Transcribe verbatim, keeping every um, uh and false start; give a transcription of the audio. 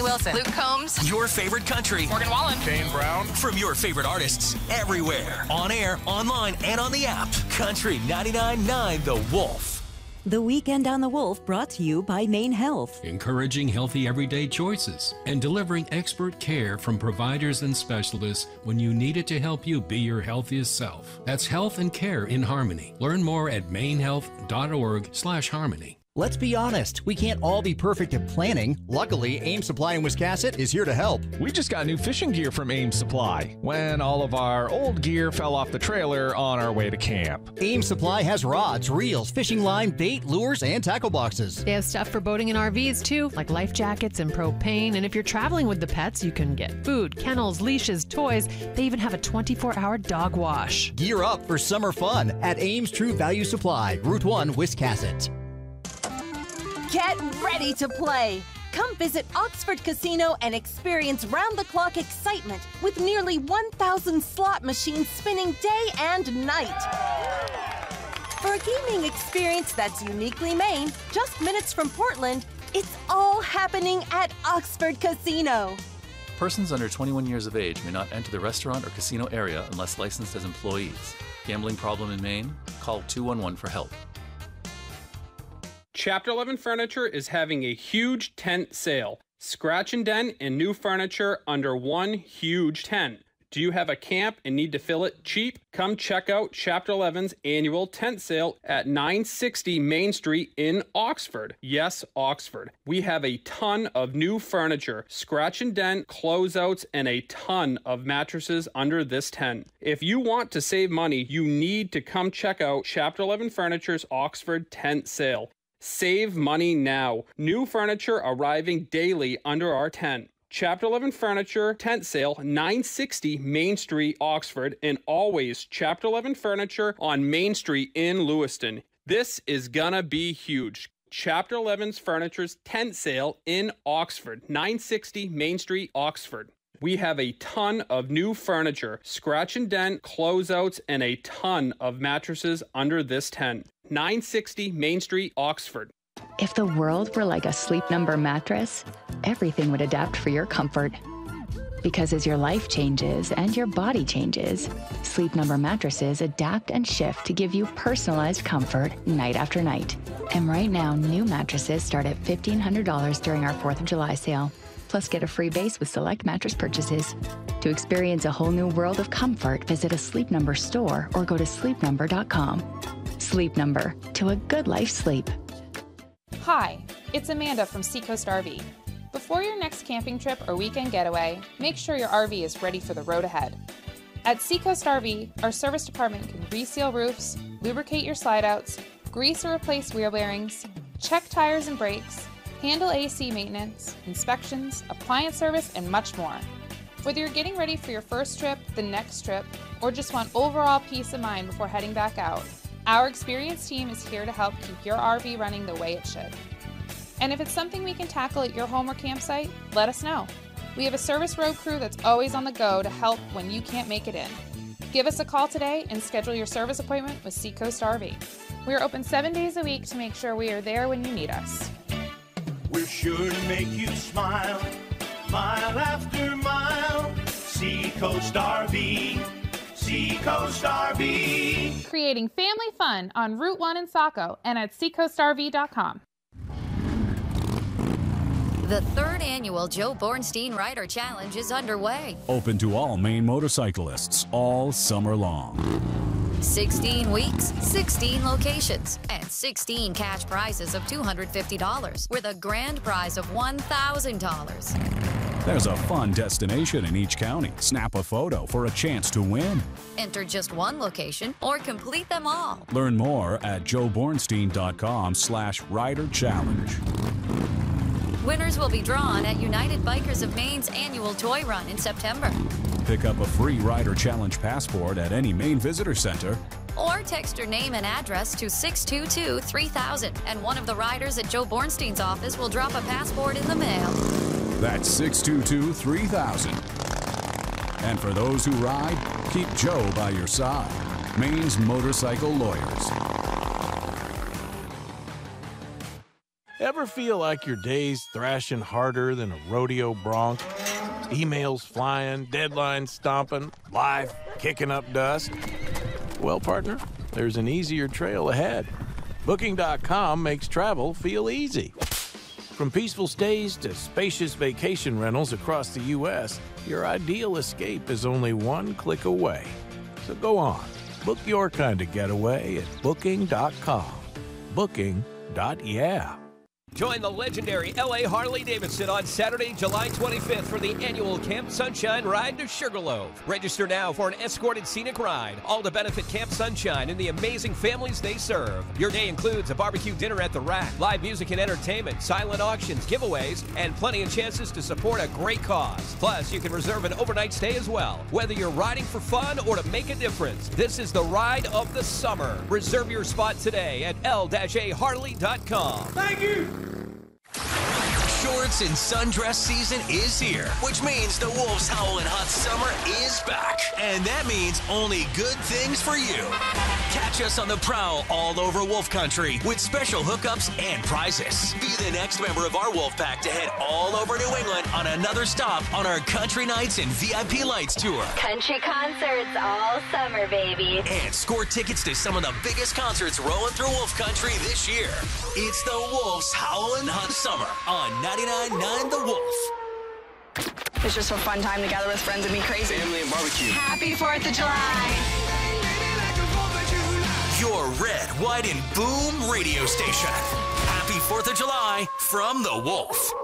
Wilson, Luke Combs, your favorite country, Morgan Wallen, Kane Brown, from your favorite artists everywhere, on air, online, and on the app. Country ninety-nine point nine The Wolf. The Weekend on the Wolf brought to you by Maine Health. Encouraging healthy everyday choices and delivering expert care from providers and specialists when you need it to help you be your healthiest self. That's health and care in harmony. Learn more at maine health dot org slash harmony. Let's be honest, we can't all be perfect at planning. Luckily, Ames Supply in Wiscasset is here to help. We just got new fishing gear from Ames Supply when all of our old gear fell off the trailer on our way to camp. Ames Supply has rods, reels, fishing line, bait, lures, and tackle boxes. They have stuff for boating and R Vs too, like life jackets and propane. And if you're traveling with the pets, you can get food, kennels, leashes, toys. They even have a twenty-four hour dog wash. Gear up for summer fun at Ames True Value Supply, Route one, Wiscasset. Get ready to play! Come visit Oxford Casino and experience round-the-clock excitement with nearly one thousand slot machines spinning day and night. For a gaming experience that's uniquely Maine, just minutes from Portland, it's all happening at Oxford Casino. Persons under twenty-one years of age may not enter the restaurant or casino area unless licensed as employees. Gambling problem in Maine? Call two one one for help. Chapter eleven Furniture is having a huge tent sale. Scratch and dent and new furniture under one huge tent. Do you have a camp and need to fill it cheap? Come check out Chapter eleven's annual tent sale at nine sixty Main Street in Oxford. Yes, Oxford. We have a ton of new furniture, scratch and dent, closeouts, and a ton of mattresses under this tent. If you want to save money, you need to come check out Chapter eleven Furniture's Oxford tent sale. Save money now. New furniture arriving daily under our tent. Chapter eleven Furniture tent sale, nine sixty Main Street, Oxford, and always Chapter eleven Furniture on Main Street in Lewiston. This is gonna be huge. Chapter eleven's Furniture's tent sale in Oxford, nine sixty Main Street, Oxford. We have a ton of new furniture, scratch and dent, closeouts, and a ton of mattresses under this tent. nine sixty Main Street, Oxford. If the world were like a Sleep Number mattress, everything would adapt for your comfort. Because as your life changes and your body changes, Sleep Number mattresses adapt and shift to give you personalized comfort night after night. And right now, new mattresses start at fifteen hundred dollars during our fourth of July sale. Plus, get a free base with select mattress purchases. To experience a whole new world of comfort, visit a Sleep Number store or go to sleep number dot com. Sleep Number, to a good life sleep. Hi, it's Amanda from Seacoast R V. Before your next camping trip or weekend getaway, make sure your R V is ready for the road ahead. At Seacoast R V, our service department can reseal roofs, lubricate your slide-outs, grease or replace wheel bearings, check tires and brakes, handle A C maintenance, inspections, appliance service, and much more. Whether you're getting ready for your first trip, the next trip, or just want overall peace of mind before heading back out, our experienced team is here to help keep your R V running the way it should. And if it's something we can tackle at your home or campsite, let us know. We have a service road crew that's always on the go to help when you can't make it in. Give us a call today and schedule your service appointment with Seacoast R V. We are open seven days a week to make sure we are there when you need us. We're sure to make you smile, mile after mile. Seacoast R V, Seacoast R V. Creating family fun on Route one in Saco and at seacoast r v dot com. The third annual Joe Bornstein Rider Challenge is underway. Open to all Maine motorcyclists all summer long. sixteen weeks, sixteen locations, and sixteen cash prizes of two hundred fifty dollars with a grand prize of one thousand dollars. There's a fun destination in each county. Snap a photo for a chance to win. Enter just one location or complete them all. Learn more at joe bornstein dot com slash rider challenge. Winners will be drawn at United Bikers of Maine's annual toy run in September. Pick up a free Rider Challenge passport at any Maine Visitor Center. Or text your name and address to six two two, three thousand, and one of the riders at Joe Bornstein's office will drop a passport in the mail. That's six two two, three thousand. And for those who ride, keep Joe by your side. Maine's Motorcycle Lawyers. Ever feel like your day's thrashing harder than a rodeo bronc? Emails flying, deadlines stomping, life kicking up dust? Well, partner, there's an easier trail ahead. Booking dot com makes travel feel easy. From peaceful stays to spacious vacation rentals across the U S, your ideal escape is only one click away. So go on, book your kind of getaway at Booking dot com. Booking. Yeah. Join the legendary L A Harley-Davidson on Saturday, July twenty-fifth for the annual Camp Sunshine Ride to Sugarloaf. Register now for an escorted scenic ride, all to benefit Camp Sunshine and the amazing families they serve. Your day includes a barbecue dinner at the Rack, live music and entertainment, silent auctions, giveaways, and plenty of chances to support a great cause. Plus, you can reserve an overnight stay as well. Whether you're riding for fun or to make a difference, this is the ride of the summer. Reserve your spot today at L A Harley dot com. Thank you. Shorts and sundress season is here, which means the Wolves Howlin' Hot Summer is back. And that means only good things for you. Catch us on the prowl all over Wolf Country with special hookups and prizes. Be the next member of our Wolf Pack to head all over New England on another stop on our Country Nights and V I P Lights tour. Country concerts all summer, baby. And score tickets to some of the biggest concerts rolling through Wolf Country this year. It's the Wolves Howlin' Hot Summer on ninety-nine point nine The Wolf. It's just a fun time to gather with friends and be crazy. Family and barbecue. Happy fourth of July. Your red, white, and boom radio station. Happy fourth of July from The Wolf.